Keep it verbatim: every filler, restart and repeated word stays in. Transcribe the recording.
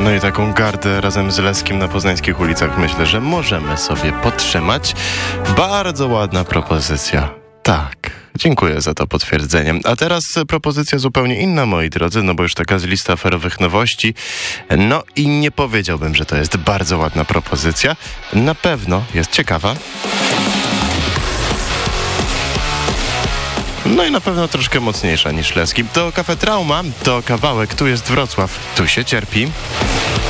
No i taką gardę razem z Leskiem na poznańskich ulicach myślę, że możemy sobie podtrzymać. Bardzo ładna propozycja. Tak. Dziękuję za to potwierdzenie. A teraz propozycja zupełnie inna, moi drodzy, no bo już taka z lista aferowych nowości. No i nie powiedziałbym, że to jest bardzo ładna propozycja. Na pewno jest ciekawa. No i na pewno troszkę mocniejsza niż Leski. To Cafe Trauma, to kawałek Tu jest Wrocław, tu się cierpi.